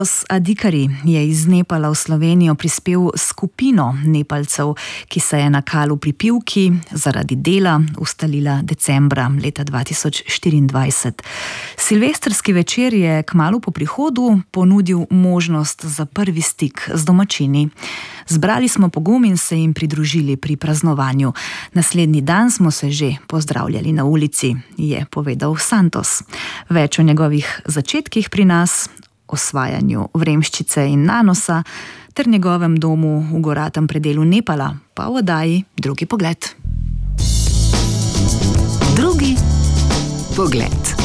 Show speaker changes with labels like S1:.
S1: Adhikari je iz Nepala v Slovenijo prispel skupino Nepalcev, ki se je na Kalu pri Pivki zaradi dela ustalila decembra leta 2024. Silvestrski večer je kmalu po prihodu ponudil možnost za prvi stik z domačini. Zbrali smo pogum in se jim pridružili pri praznovanju. Naslednji dan smo se že pozdravljali na ulici, je povedal Santos. Več o njegovih začetkih pri nas, osvajanju vremščice in nanosa ter njegovem domu v goratem predelu Nepala, pa v oddaji Drugi pogled.
S2: Drugi pogled.